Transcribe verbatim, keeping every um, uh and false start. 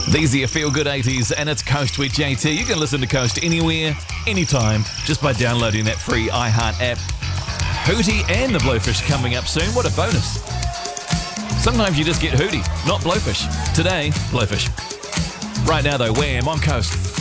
These are your feel-good eighties, and it's Coast with J T. You can listen to Coast anywhere, anytime, just by downloading that free iHeart app. Hootie and the Blowfish coming up soon. What a bonus. Sometimes you just get Hootie, not Blowfish. Today, Blowfish. Right now, though, Wham on Coast.